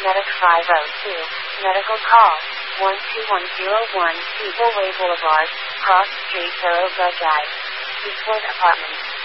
Medic 502. Medical call. 12101 People Way Boulevard, Cross Street, Thoroughbred Drive. Eastwood Apartments.